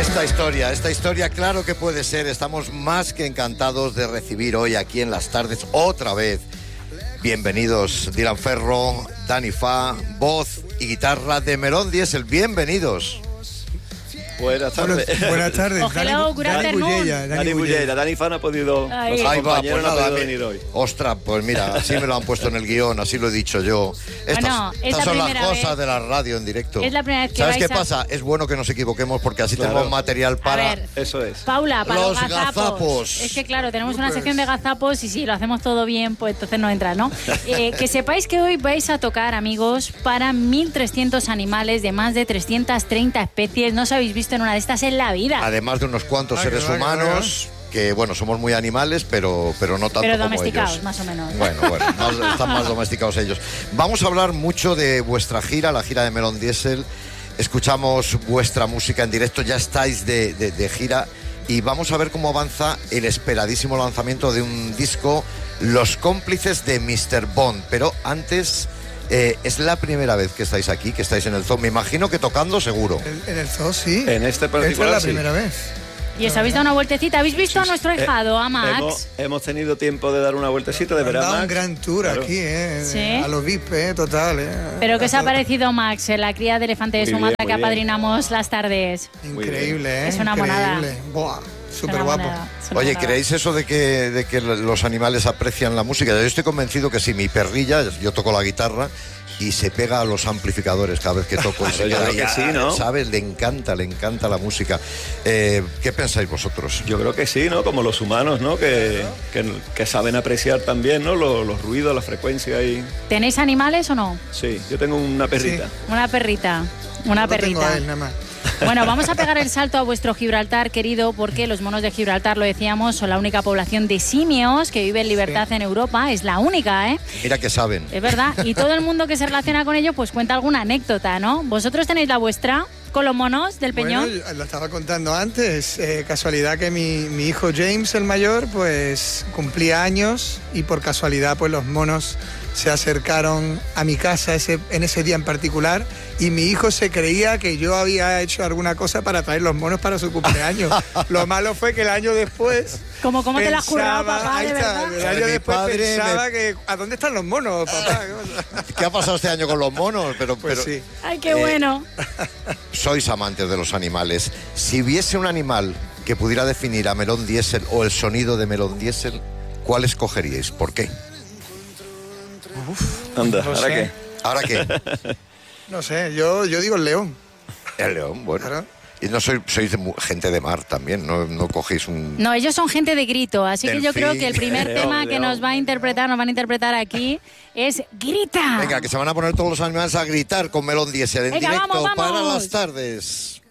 Esta historia claro que puede ser. Estamos más que encantados de recibir hoy aquí en las tardes otra vez. Bienvenidos Dylan Ferro, Dani Fa, voz y guitarra de Melón Diesel. Bienvenidos. Buenas tardes. Buenas tardes. Hello, good afternoon. Dani Bullella. Dani Fa no ha podido. Ahí va, pues no ha nada, podido venir hoy. Ostras, pues mira, así me lo han puesto en el guión, así lo he dicho yo. Estas son las cosas de la radio en directo. Es la primera vez que ¿Sabes vais qué pasa? Es bueno que nos equivoquemos porque así Claro. tenemos material para... A ver, Eso es. Paula, para Los los gazapos. Es que claro, tenemos una sección de gazapos y si lo hacemos todo bien, pues entonces no entra, ¿no? Que sepáis que hoy vais a tocar, amigos, para 1.300 animales de más de 330 especies. No os habéis visto en una de estas en la vida. Además de unos cuantos seres que va, humanos que, bueno, somos muy animales, pero no tanto Pero como domesticados, ellos. más o menos. Bueno, están más domesticados ellos. Vamos a hablar mucho de vuestra gira, la gira de Melón Diesel. Escuchamos vuestra música en directo, ya estáis de gira y vamos a ver cómo avanza el esperadísimo lanzamiento de un disco, Los cómplices de Mr. Bond. Pero antes, es la primera vez que estáis aquí, que estáis en el zoo. Me imagino que tocando seguro. En el zoo, sí. En este particular, Esta es la sí. primera vez. ¿Y os habéis dado una vueltecita? ¿Habéis visto a nuestro ahijado, a Max? Hemos tenido tiempo de dar una vueltecita, de Nos ver a han dado Max. un gran tour Claro. aquí, ¿Sí? a los VIP, total. ¿Pero qué os ha A todo. parecido, Max, la cría de elefante de Muy Sumatra bien, que muy bien. apadrinamos las tardes? Increíble, Es una monada. Increíble. Buah, Es súper una guapo. monada, es una Oye, monada. ¿creéis eso de que los animales aprecian la música? Yo estoy convencido que sí. Mi perrilla, yo toco la guitarra y se pega a los amplificadores cada vez que toco. Y se Yo queda creo que ahí, sí, ¿no? ¿sabes? Le encanta la música. ¿Qué pensáis vosotros? Yo creo que sí, ¿no? Como los humanos, ¿no? Que saben apreciar también, ¿no? Los ruidos, la frecuencia y... ¿Tenéis animales o no? Sí, yo tengo una perrita. Sí. Una perrita. Una Lo tengo perrita. a él, nada más. Bueno, vamos a pegar el salto a vuestro Gibraltar, querido, porque los monos de Gibraltar, lo decíamos, son la única población de simios que vive en libertad en Europa. Es la única, ¿eh? Mira que saben. Es verdad. Y todo el mundo que se relaciona con ellos, pues cuenta alguna anécdota, ¿no? ¿Vosotros tenéis la vuestra con los monos del Peñón? Bueno, lo estaba contando antes. Casualidad que mi hijo James, el mayor, pues cumplía años y por casualidad pues los monos se acercaron a mi casa en ese día en particular y mi hijo se creía que yo había hecho alguna cosa para traer los monos para su cumpleaños. Lo malo fue que el año después... ¿Cómo te lo has currado, papá, ahí de está, verdad? el año Mi después padre pensaba que... ¿A dónde están los monos, papá? ¿Qué ha pasado este año con los monos? Pues pero sí. Ay, qué bueno. sois amantes de los animales. Si hubiese un animal que pudiera definir a Melón Diesel o el sonido de Melón Diesel, ¿cuál escogeríais? ¿Por qué? Anda, No ¿ahora sé. qué? ¿Ahora qué? No sé, yo digo el león. El león, bueno. Claro. Y no sois gente de mar también, no cogéis un... No, ellos son gente de grito, así que yo Delfín. creo que el primer León, tema que león. nos van a interpretar aquí es Grita. Venga, que se van a poner todos los animales a gritar con Melón Diesel en Venga, directo vamos, vamos. para las tardes.